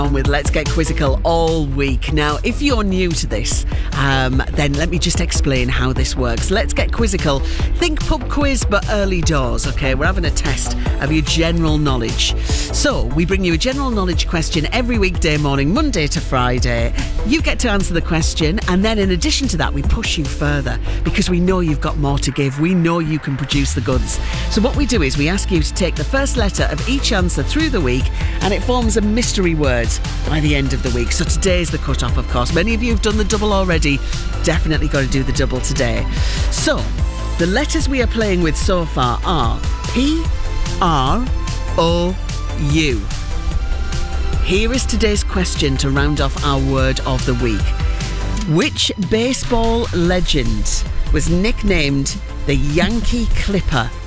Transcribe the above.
On with Let's Get Quizzical all week. Now, if you're new to this, then let me just explain how this works. Let's Get Quizzical. Think pub quiz, but early doors, okay? We're having a test of your general knowledge. So, we bring you a general knowledge question every weekday morning, Monday to Friday. You get to answer the question, and then in addition to that, we push you further because we know you've got more to give. We know you can produce the goods. So what we do is we ask you to take the first letter of each answer through the week, and it forms a mystery word by the end of the week. So today's the cut-off, of course. Many of you have done the double already. Definitely got to do the double today. So, the letters we are playing with so far are P, R, O, U. Here is today's question to round off our word of the week. Which baseball legend was nicknamed the Yankee Clipper